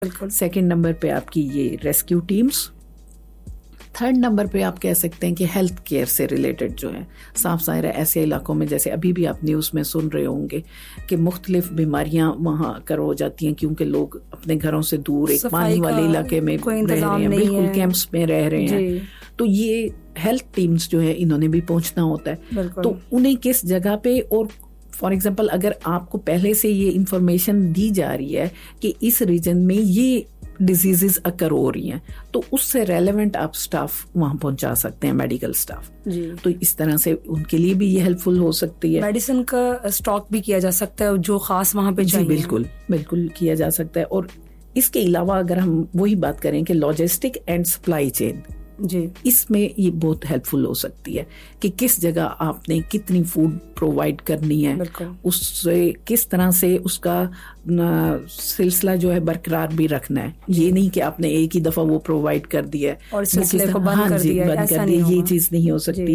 Second number पे आपकी ये रेस्क्यू टीम्स, थर्ड नंबर पे आप कह सकते हैं कि हेल्थ केयर से रिलेटेड जो है, साफ ज़ाहिर है ऐसे इलाकों में जैसे अभी भी आप न्यूज़ में सुन रहे होंगे कि मुख्तलिफ बीमारियां वहाँ कर हो जाती हैं क्योंकि लोग अपने घरों से दूर एक पानी वाले इलाके में रह रहे हैं, बिल्कुल कैंप्स में रह रहे हैं, तो ये हेल्थ टीम्स जो है इन्होंने भी पहुंचना होता है। तो उन्हें किस जगह पे, और फॉर एग्जाम्पल अगर आपको पहले से ये इंफॉर्मेशन दी जा रही है कि इस रीजन में ये डिजीजेस अकर हो रही हैं, तो उससे रेलेवेंट आप स्टाफ वहां पहुंचा सकते हैं, मेडिकल स्टाफ। तो इस तरह से उनके लिए भी ये हेल्पफुल हो सकती है। मेडिसिन का स्टॉक भी किया जा सकता है जो खास वहां पे चाहिए। बिल्कुल बिल्कुल किया जा सकता है। और इसके अलावा अगर हम वही बात करें कि लॉजिस्टिक एंड सप्लाई चेन, इसमें ये बहुत हेल्पफुल हो सकती है कि किस जगह आपने कितनी फूड प्रोवाइड करनी है, उससे किस तरह से उसका सिलसिला जो है बरकरार भी रखना है। ये नहीं कि आपने एक ही दफा वो प्रोवाइड कर दिया और सिलसिले को बंद कर दिया, ये चीज नहीं हो सकती।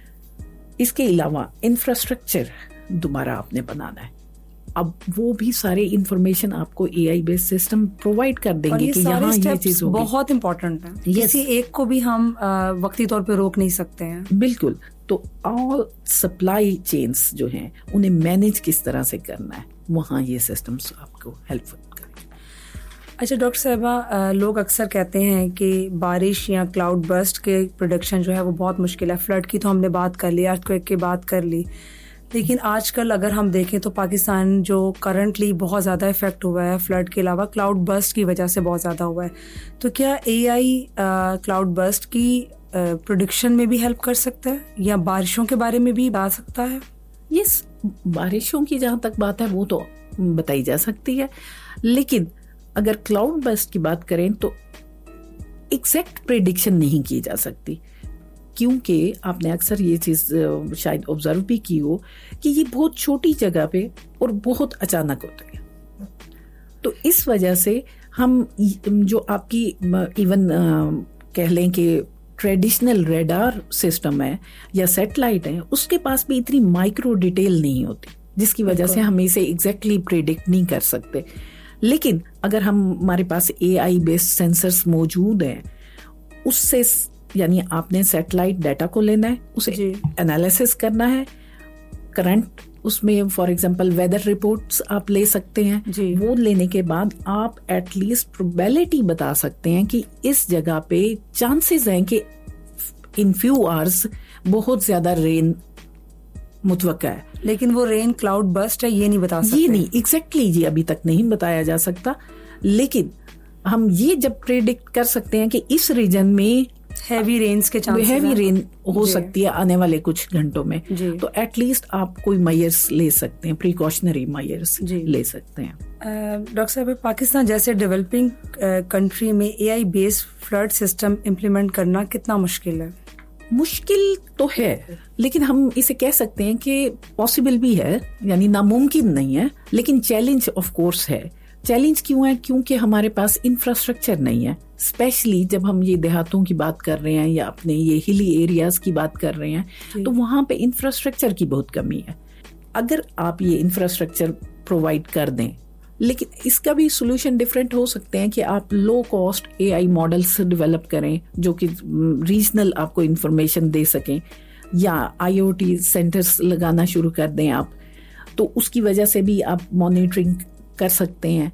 इसके अलावा इंफ्रास्ट्रक्चर दोबारा आपने बनाना है। अब वो भी सारे इंफॉर्मेशन आपको एआई बेस्ड सिस्टम प्रोवाइड कर देंगे कि यहाँ ये चीज होगी। बहुत इंपॉर्टेंट है, किसी एक को भी हम वक्ती तौर पे रोक नहीं सकते हैं। बिल्कुल। तो ऑल सप्लाई चेन्स जो हैं उन्हें मैनेज किस तरह से करना है, वहाँ ये सिस्टम्स आपको हेल्पफुल करेंगे। अच्छा डॉक्टर साहिबा, लोग अक्सर कहते हैं कि बारिश या क्लाउड बर्स्ट के प्रोडिक्शन जो है वो बहुत मुश्किल है। फ्लड की तो हमने बात कर ली, अर्थक्वेक की बात कर ली, लेकिन आजकल अगर हम देखें तो पाकिस्तान जो करंटली बहुत ज़्यादा इफेक्ट हुआ है फ्लड के अलावा क्लाउड बर्स्ट की वजह से बहुत ज़्यादा हुआ है, तो क्या एआई क्लाउड बर्स्ट की प्रेडिक्शन में भी हेल्प कर सकता है या बारिशों के बारे में भी बता सकता है? यस, बारिशों की जहाँ तक बात है वो तो बताई जा सकती है, लेकिन अगर क्लाउड बर्स्ट की बात करें तो एग्जैक्ट प्रेडिक्शन नहीं की जा सकती, क्योंकि आपने अक्सर ये चीज शायद ऑब्जर्व भी की हो कि ये बहुत छोटी जगह पे और बहुत अचानक होते हैं। तो इस वजह से हम जो आपकी इवन कह लें कि ट्रेडिशनल रेडार सिस्टम है या सैटेलाइट है, उसके पास भी इतनी माइक्रो डिटेल नहीं होती, जिसकी वजह से हम इसे एग्जैक्टली प्रेडिक्ट नहीं कर सकते। लेकिन अगर हमारे पास एआई बेस्ड सेंसर्स मौजूद हैं, उससे यानी आपने सैटेलाइट डाटा को लेना है, उसे एनालिसिस करना है, करंट उसमें फॉर एग्जांपल वेदर रिपोर्ट्स आप ले सकते हैं। वो लेने के बाद आप एटलीस्ट प्रोबेबिलिटी बता सकते हैं कि इस जगह पे चांसेस हैं कि इन फ्यू आवर्स बहुत ज्यादा रेन मुतवक्का है। लेकिन वो रेन क्लाउड बर्स्ट है ये नहीं बता सकते। ये नहीं एग्जैक्टली जी अभी तक नहीं बताया जा सकता, लेकिन हम ये जब प्रेडिक्ट कर सकते हैं कि इस रीजन में हैवी रेन्स के चांसेस, हैवी रेन हो सकती है आने वाले कुछ घंटों में, तो एटलीस्ट आप कोई मेजर्स ले सकते हैं, प्रिकॉशनरी मेजर्स ले सकते हैं। डॉक्टर साहब, पाकिस्तान जैसे डेवलपिंग कंट्री में AI based flood system implement करना कितना मुश्किल है? मुश्किल तो है, लेकिन हम इसे कह सकते हैं कि पॉसिबल भी है, यानी नामुमकिन नहीं है, लेकिन चैलेंज ऑफ कोर्स है। चैलेंज क्यों है? क्योंकि हमारे पास इंफ्रास्ट्रक्चर नहीं है, स्पेशली जब हम ये देहातों की बात कर रहे हैं या अपने ये हिली एरियाज की बात कर रहे हैं, तो वहां पे इंफ्रास्ट्रक्चर की बहुत कमी है। अगर आप ये इंफ्रास्ट्रक्चर प्रोवाइड कर दें, लेकिन इसका भी सोल्यूशन डिफरेंट हो सकते हैं कि आप low cost AI models develop करें जो कि रीजनल आपको इंफॉर्मेशन दे सकें, या आईओटी सेंटर्स लगाना शुरू कर दें आप, तो उसकी वजह से भी आप मॉनिटरिंग कर सकते हैं।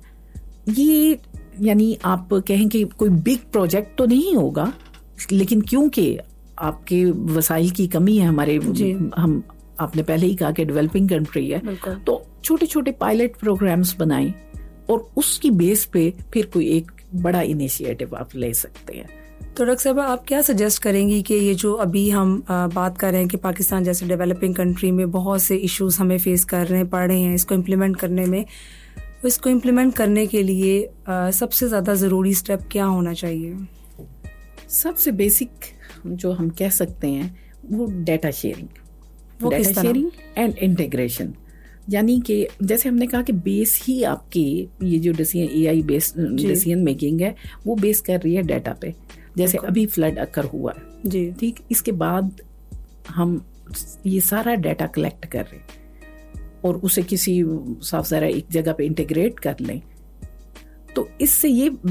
ये यानी आप कहें कि कोई बिग प्रोजेक्ट तो नहीं होगा, लेकिन क्योंकि आपके वसाइल की कमी है हमारे, हम आपने पहले ही कहा कि डेवलपिंग कंट्री है, तो छोटे छोटे पायलट प्रोग्राम्स बनाएं और उसकी बेस पे फिर कोई एक बड़ा इनिशिएटिव आप ले सकते हैं। तो डॉक्टर साहब, आप क्या सजेस्ट करेंगी कि ये जो अभी हम बात कर रहे हैं कि पाकिस्तान जैसे डेवलपिंग कंट्री में बहुत से इश्यूज हमें फेस कर रहे हैं, पड़ रहे हैं, इसको इम्प्लीमेंट करने में, इसको इम्प्लीमेंट करने के लिए सबसे ज्यादा जरूरी स्टेप क्या होना चाहिए? सबसे बेसिक जो हम कह सकते हैं वो डाटा शेयरिंग, एंड इंटीग्रेशन। यानी कि जैसे हमने कहा कि बेस ही आपकी ये जो एआई बेस्ड डिसीजन मेकिंग है वो बेस कर रही है डाटा पे। जैसे अभी फ्लड अकर हुआ है, ठीक, इसके बाद हम ये सारा डाटा कलेक्ट कर रहे हैं और उसे किसी साफ ज़रा एक जगह पे इंटीग्रेट कर लें, तो इससे ये